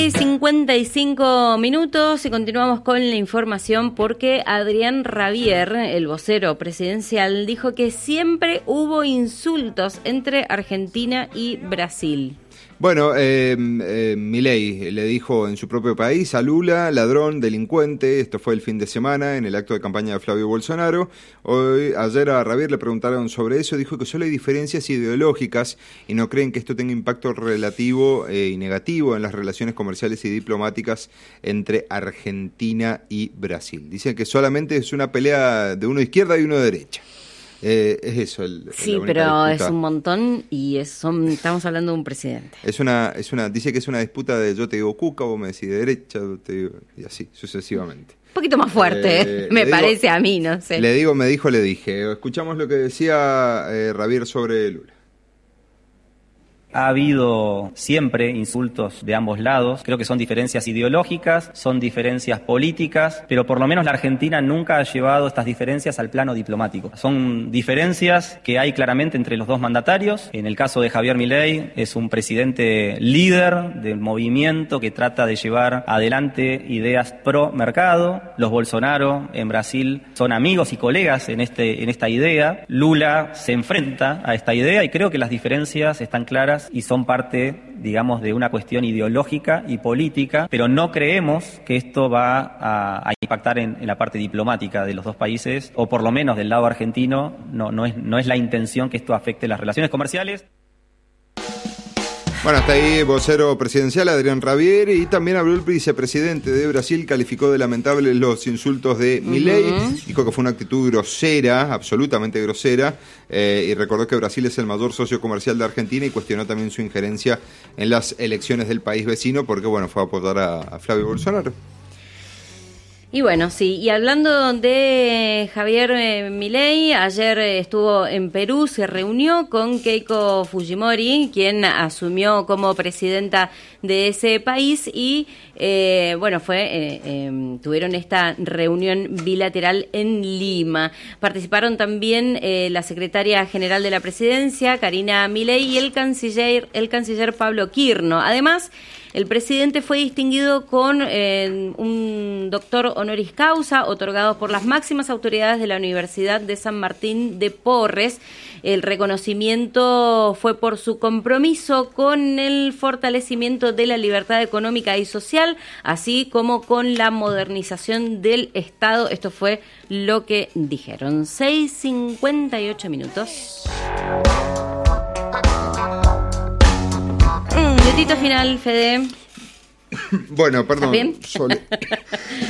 55 minutos y continuamos con la información porque Adrián Rabier, el vocero presidencial, dijo que siempre hubo insultos entre Argentina y Brasil. Bueno, Milei le dijo en su propio país a Lula, ladrón, delincuente. Esto fue el fin de semana en el acto de campaña de Flavio Bolsonaro. Ayer a Rabier le preguntaron sobre eso. Dijo que solo hay diferencias ideológicas y no creen que esto tenga impacto relativo y negativo en las relaciones comerciales y diplomáticas entre Argentina y Brasil. Dicen que solamente es una pelea de uno de izquierda y uno de derecha. Es eso sí, pero disputa. Es un montón y estamos hablando de un presidente. Dice que es una disputa de yo te digo Cuca, vos me decís de derecha, yo te digo, y así sucesivamente. Un poquito más fuerte, me parece a mí, no sé. Le digo, me dijo, le dije. Escuchamos lo que decía Rabier sobre Lula. Ha habido siempre insultos de ambos lados, creo que son diferencias ideológicas, son diferencias políticas, pero por lo menos la Argentina nunca ha llevado estas diferencias al plano diplomático. Son diferencias que hay claramente entre los dos mandatarios. En el caso de Javier Milei, es un presidente líder del movimiento que trata de llevar adelante ideas pro mercado. Los Bolsonaro en Brasil son amigos y colegas en esta idea. Lula se enfrenta a esta idea y creo que las diferencias están claras y son parte, digamos, de una cuestión ideológica y política, pero no creemos que esto va a impactar en la parte diplomática de los dos países, o por lo menos del lado argentino, no es la intención que esto afecte las relaciones comerciales. Bueno, hasta ahí vocero presidencial Adrián Rabier, y también habló el vicepresidente de Brasil, calificó de lamentables los insultos de Milei, dijo que fue una actitud grosera, absolutamente grosera, y recordó que Brasil es el mayor socio comercial de Argentina y cuestionó también su injerencia en las elecciones del país vecino porque, bueno, fue a apoyar a Flavio Bolsonaro. Y bueno, sí, y hablando de Javier Milei, ayer estuvo en Perú, se reunió con Keiko Fujimori, quien asumió como presidenta de ese país y, tuvieron esta reunión bilateral en Lima. Participaron también la secretaria general de la presidencia, Karina Milei, y el canciller Pablo Quirno. Además, el presidente fue distinguido con un doctor honoris causa otorgado por las máximas autoridades de la Universidad de San Martín de Porres. El reconocimiento fue por su compromiso con el fortalecimiento de la libertad económica y social, así como con la modernización del Estado. Esto fue lo que dijeron. 6:58 minutos. Minutito final, Fede. Bueno, perdón. ¿Estás bien?